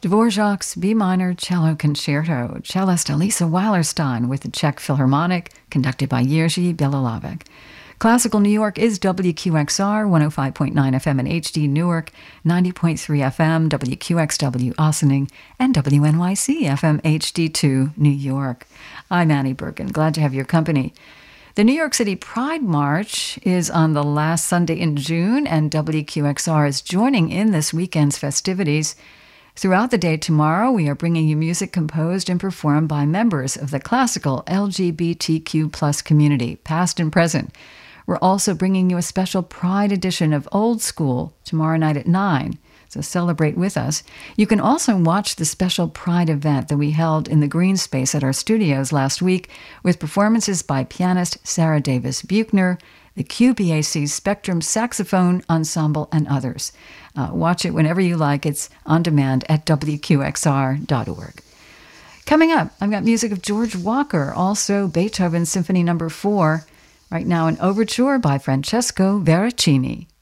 Dvorak's B minor cello concerto, cellist Elisa Weilerstein with the Czech Philharmonic, conducted by Jerzy Bielolovic. Classical New York is WQXR, 105.9 FM in HD Newark, 90.3 FM, WQXW Ossining, and WNYC FM HD2 New York. I'm Annie Bergen, glad to have your company. The New York City Pride March is on the last Sunday in June, and WQXR is joining in this weekend's festivities. Throughout the day tomorrow, we are bringing you music composed and performed by members of the classical LGBTQ+ community, past and present. We're also bringing you a special Pride edition of Old School tomorrow night at 9, so celebrate with us. You can also watch the special Pride event that we held in the green space at our studios last week with performances by pianist Sarah Davis Buchner, the QBAC Spectrum Saxophone Ensemble, and others. Watch it whenever you like. It's on demand at WQXR.org. Coming up, I've got music of George Walker, also Beethoven Symphony No. 4. Right now, an overture by Francesco Veracini.